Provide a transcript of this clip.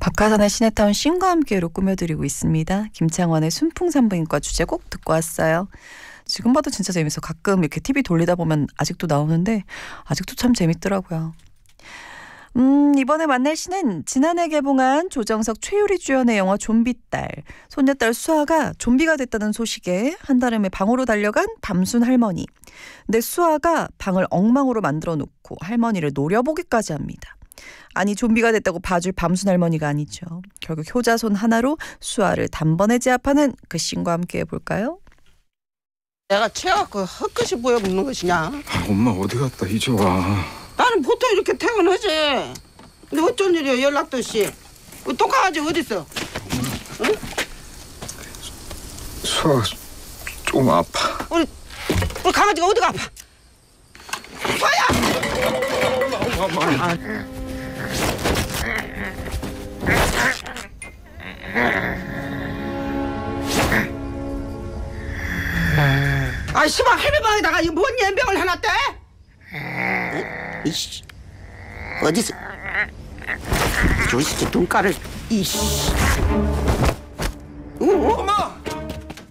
박하산의 시네타운 씬과 함께로 꾸며드리고 있습니다. 김창완의 순풍산부인과 주제곡 듣고 왔어요. 지금 봐도 진짜 재밌어. 가끔 이렇게 TV 돌리다 보면 아직도 나오는데 아직도 참 재밌더라고요. 이번에 만날 시는 지난해 개봉한 조정석 최유리 주연의 영화 좀비딸. 손녀딸 수아가 좀비가 됐다는 소식에 한달음에 방으로 달려간 밤순 할머니. 근데 수아가 방을 엉망으로 만들어 놓고 할머니를 노려보기까지 합니다. 아니 좀비가 됐다고 봐줄 밤순 할머니가 아니죠. 결국 효자손 하나로 수아를 단번에 제압하는 그 씬과 함께 해볼까요? 내가 채갖고 헛것이 보여먹는 것이냐? 아, 엄마 어디 갔다 이제 와. 나는 보통 이렇게 퇴근하지. 근데 어쩐 일이야 연락도 없이. 또 강아지 어딨어? 응? 수아 좀 아파. 우리 강아지가 어디가 아파? 수아야! 아 씨발 할매 방에다가 이거 뭔 연병을 해놨대? 이씨 어디서 저 새끼 눈깔을 이씨. 엄마!